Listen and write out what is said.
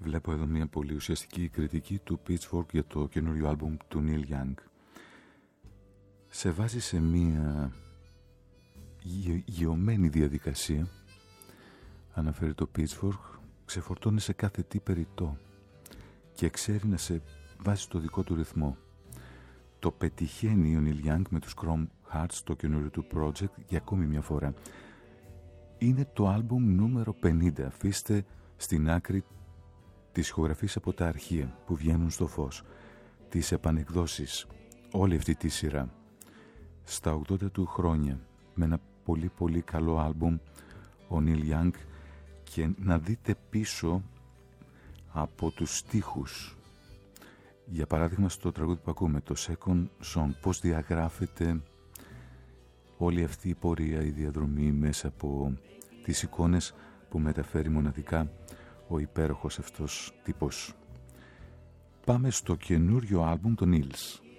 Βλέπω εδώ μια πολύ ουσιαστική κριτική του Pitchfork για το καινούριο άλμπουμ του Neil Young. Σε βάζει σε μια γεωμένη διαδικασία, αναφέρει το Pitchfork, ξεφορτώνει σε κάθε τι περιττό και ξέρει να σε βάζει στο δικό του ρυθμό. Το πετυχαίνει ο Neil Young με τους Chrome Hearts, το καινούριο του project, για ακόμη μια φορά. Είναι το άλμπουμ νούμερο 50. Αφήστε στην άκρη τις ηχογραφίες από τα αρχεία που βγαίνουν στο φως, τις επανεκδόσεις, όλη αυτή τη σειρά. Στα 80 του χρόνια, με ένα πολύ πολύ καλό άλμπουμ, ο Neil Young, και να δείτε πίσω από τους στίχους. Για παράδειγμα, στο τραγούδι που ακούμε, το Second Song, πώς διαγράφεται όλη αυτή η πορεία, η διαδρομή μέσα από τις εικόνες που μεταφέρει μοναδικά ο υπέροχος αυτός τύπος. Πάμε στο καινούριο άλμπουμ των Nils.